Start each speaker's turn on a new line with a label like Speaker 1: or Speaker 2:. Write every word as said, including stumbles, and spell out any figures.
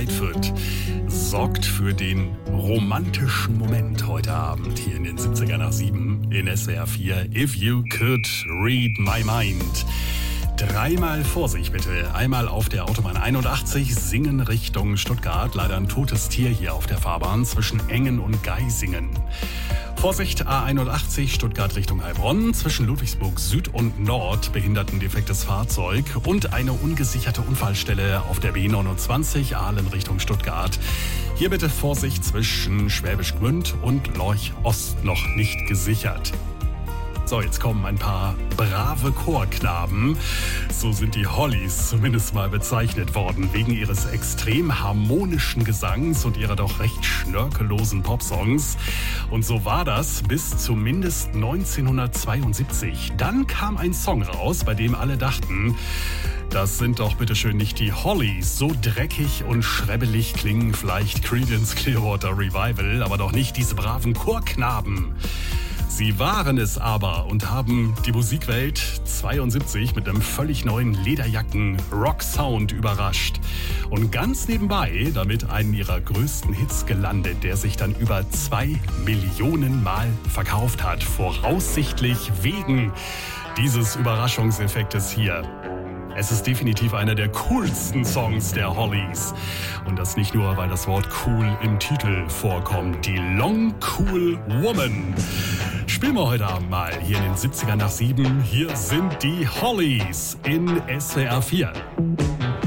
Speaker 1: Lightfoot sorgt für den romantischen Moment heute Abend hier in den siebziger nach sieben in S W R vier. If you could read my mind. Dreimal Vorsicht bitte. Einmal auf der Autobahn einundachtzig, Singen Richtung Stuttgart. Leider ein totes Tier hier auf der Fahrbahn zwischen Engen und Geisingen. Vorsicht A einundachtzig, Stuttgart Richtung Heilbronn. Zwischen Ludwigsburg Süd und Nord behindertendefektes Fahrzeug und eine ungesicherte Unfallstelle auf der B neunundzwanzig, Aalen Richtung Stuttgart. Hier bitte Vorsicht zwischen Schwäbisch Gmünd und Lorch Ost noch nicht gesichert. So, jetzt kommen ein paar brave Chorknaben. So sind die Hollies zumindest mal bezeichnet worden, wegen ihres extrem harmonischen Gesangs und ihrer doch recht schnörkellosen Popsongs. Und so war das bis zumindest neunzehnhundertzweiundsiebzig. Dann kam ein Song raus, bei dem alle dachten, das sind doch bitteschön nicht die Hollies. So dreckig und schrebbelig klingen vielleicht Creedence Clearwater Revival, aber doch nicht diese braven Chorknaben. Sie waren es aber und haben die Musikwelt zweiundsiebzig mit einem völlig neuen Lederjacken-Rock-Sound überrascht. Und ganz nebenbei damit einen ihrer größten Hits gelandet, der sich dann über zwei Millionen Mal verkauft hat. Voraussichtlich wegen dieses Überraschungseffektes hier. Es ist definitiv einer der coolsten Songs der Hollies. Und das nicht nur, weil das Wort cool im Titel vorkommt. Die Long Cool Woman. Spielen wir heute Abend mal hier in den siebziger nach sieben. Hier sind die Hollies in S W R vier.